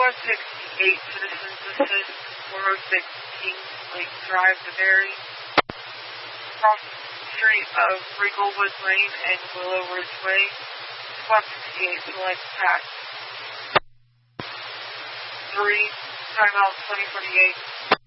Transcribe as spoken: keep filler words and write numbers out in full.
one sixty-eight, citizens, this is four oh six King Lake Drive, DeBerry. Across the street of Rigglewood Lane and Willow Ridge Way. one sixty-eight, select pass. three, timeout twenty forty-eight.